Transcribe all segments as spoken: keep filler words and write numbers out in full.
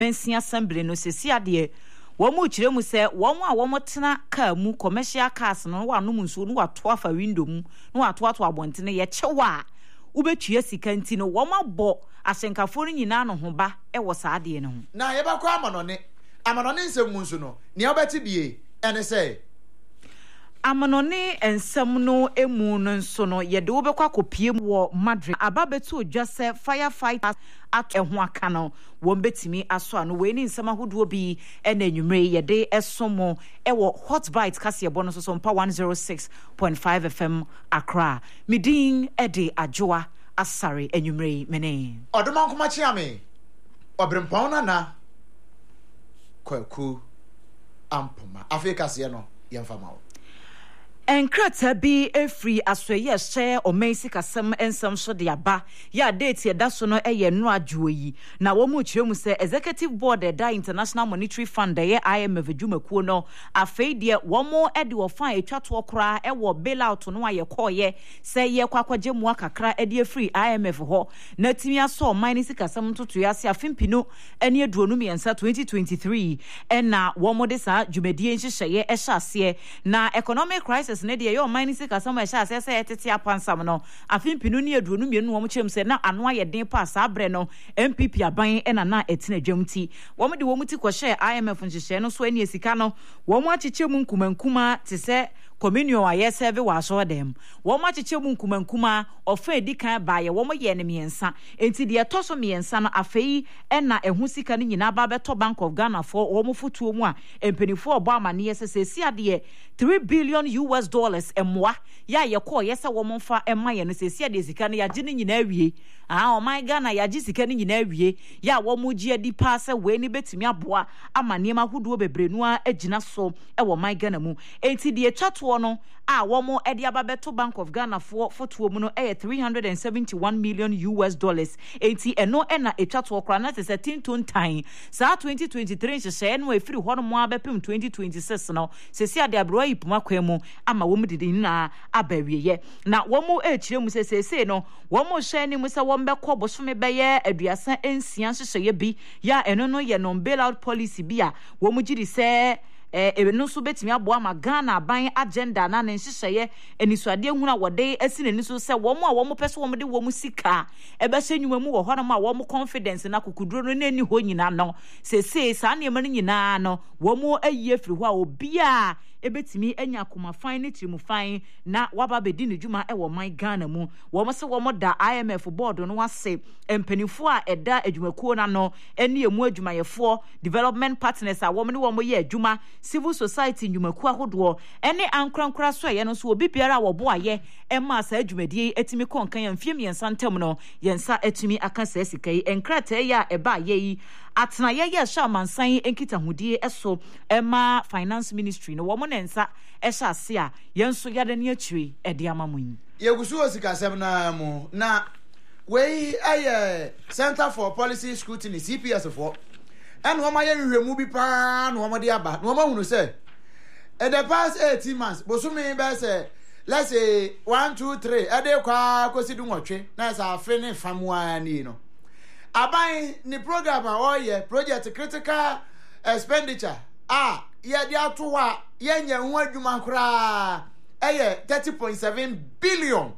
Pensi assembly no sesi ade womu kire mu se womu a womu tena car mu commercial cars no wa no munso no wato afa window mu no wato ato abontene ye kyewa ubetua sika nti no womu abo asenkafo no nyina no ho ba e wo sa ade no ho na ye ba kwa amanone amanone nsem munso no ne obeti bie ene se amanone ensem no emu no nso no ye de wobekwa kopie wo Madrid ababetu odwase firefighters at ehho aka no wombetimi aso ano we ni nsem ahodo bi ena enwumre ye de esomo ewo hot bite kase ebo no so mpa one oh six point five F M Accra midin ede ajoa asare enwumre mene odoma nkoma chiame obrempon na na kwaku ampoma afrika se no yemfama wo Enkrata bi efri asoye hye omesi kasem ensem so de aba ya date ye da so no eye no adwoyi na wo mu kire mu se executive board e da International Monetary Fund ye I M F dwumakuo no afei de wo mo e de wo fan etwato kora e wo bailout no aye koye se ye kwakwaje mu akakra e de efri I M F ho na timi aso minus kasem toto ya se afimpino ene aduonu miensa twenty twenty-three e na wo mo de sa dwumadie nhyehyeye e hyase na economic crisis ne de yo minus kasama sha se se etete apansam no afimpinu ne aduonu mienu wo kyerem se na ano aye den pa sa abre no M P P aban e na na etena dwamti wo mo de wo muti ko share I M F nhyehyeye no so ani esika no wo mo akyekye mu nkumankuma te se communion aye serve wa so dem wo mo akyekye mu nkumankuma ofa edikan baaye wo mo ye ne miensa enti de etoso miensa no afei e na ehu sika no nyina ba beto Bank of Ghana for wo mo fotuo mu a empenifo obo amane ye se si ade three billion U S dollars emwa ya ye ko ye se wo mo fa ema ye no se si ade sika no ya gye ne nyina awie ah o my Ghana ya gye sika no nyina awie ya wo mo gye adi pa se we ni betimi aboa amane ma hodo bebrenu a agina so e wo my Ghana mu enti de etwato no a wo mo e de ababeto Bank of Ghana for fotuo mu no e three hundred seventy-one million U S dollars enti eno e na etwato kra na te se tinton tan sa twenty twenty-three nhyehyeye no efiri ho no mo abepem twenty twenty-six no se si ade abro yipuma kwemu ama wo mu didi na abawieye na wo mu e kire mu se se no wo mu hye ni mu se wo mbekọ bosome beye aduasa ensia nhyehyeye bi ya eno no ye non bailout policy bi a wo mu gidi se eh eno so betimi abo ama Ghana ban agenda na na nhyehyeye enisuade ehuna wode asine ni so se wo mu a wo mu pese wo mu de wo mu sika ebe hye nwuma mu wo hono ma wo mu confidence na kokuduro no nani ho nyina no se se sa na ema nyina no wo mu ayi afiri ho a obi a ebetimi anya koma fan ne trimu fan na waba bedi ne dwuma e wo man Ghana mu wo mo se wo mo da I M F board no wase empanifo a eda adwumakuo na no ene emu adwumayefo development partners a wo mo ne wo mo ye adwuma civil society dwumakuo ahodo ene ankrankra so ye no so obi biara wo bo aye e ma sa adwumadie etimi konkan ya mfiem yensa ntem no yensa etimi aka sa sika yi enkrata ya eba ye yi atena ye ye sha mansan enkita hudie eso ema finance ministry no wo mo nensa ehya ase a yenso yade ne atwi ede amamun yegusu osikasem na mu na we aye Center for Policy Scrutiny C P S for and wo ma ye hwehwemu bi pa no wo de aba no ma hunu say in the past eighteen months bosumi be say let's say one two three ade kwa kosidu nwotwe na sa afene famua ni no aban ni program a oye project critical expenditure ah ye dia to wa ye nya hu adwuma kra eye thirty point seven billion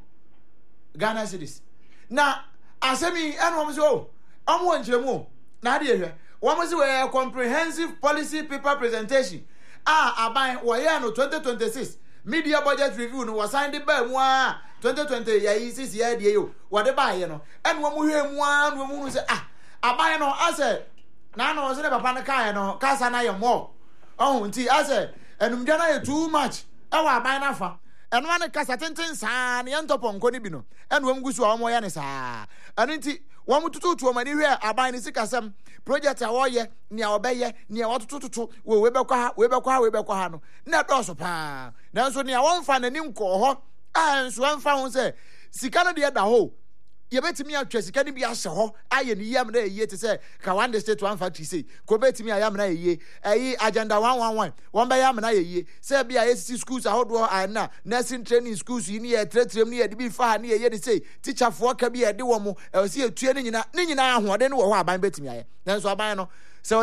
Ghana cedis na asemi enu omo so omo njemu na de ehwe omo se we comprehensive policy paper presentation ah aban wo ye no twenty twenty-six media budget review no was signed by mu a twenty twenty ya yi six ya de yo wo de ba ye no enu omo hwe mu a no omo se ah aban no ase na no se papa no kan no kasa na ye mo oh nti ase enumdwa na ye too much e wa aban na fa enu ane kasa tenten saa ne ntopɔ nko ne bi no enu am gusu a omo ya ne saa enu nti wo mutututu omani hwe aban ne sikasem project a wo ye ne a obeye ne a wotututu we we bekwa ha we bekwa ha we bekwa ha no na dɔso pa na nso ne a wo mfa nani nkɔ ho a nso amfa ho se sika no de da ho ye betimi atwa sika ne bi ahye ho aye ne yam na eye te se ka one state one factory say ko betimi ayam na eye ayi agenda one one one won be yam na eye say bia esi schools ahodo ana nursing training schools yi ne ye tretrem ne ye de bi fa ne ye de say teacher fo ka bi ye de wo mo e si etue ne nyina ne nyina ahode ne wo ho aban betimi aye nanso aban no